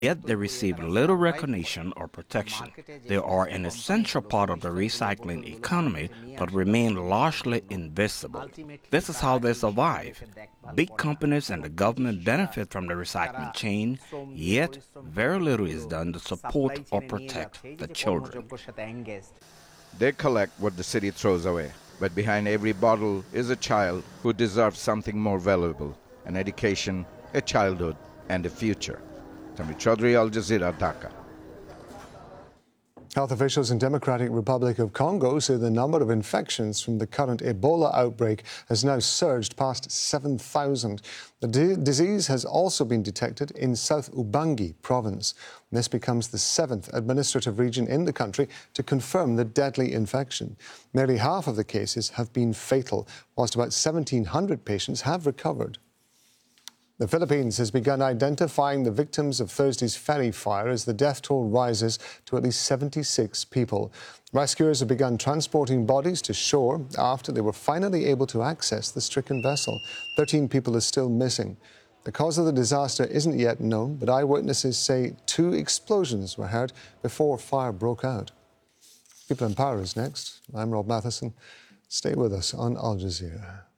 Yet they receive little recognition or protection. They are an essential part of the recycling economy but remain largely invisible. This is how they survive. Big companies and the government benefit from the recycling chain, yet very little is done to support or protect the children. They collect what the city throws away, but behind every bottle is a child who deserves something more valuable, an education, a childhood, and a future. Tamir Chaudhry, Al Jazeera, Dhaka. Health officials in Democratic Republic of Congo say the number of infections from the current Ebola outbreak has now surged past 7,000. The disease has also been detected in South Ubangi province. This becomes the seventh administrative region in the country to confirm the deadly infection. Nearly half of the cases have been fatal, whilst about 1,700 patients have recovered. The Philippines has begun identifying the victims of Thursday's ferry fire as the death toll rises to at least 76 people. Rescuers have begun transporting bodies to shore after they were finally able to access the stricken vessel. 13 people are still missing. The cause of the disaster isn't yet known, but eyewitnesses say 2 explosions were heard before fire broke out. People in Power is next. I'm Rob Matheson. Stay with us on Al Jazeera.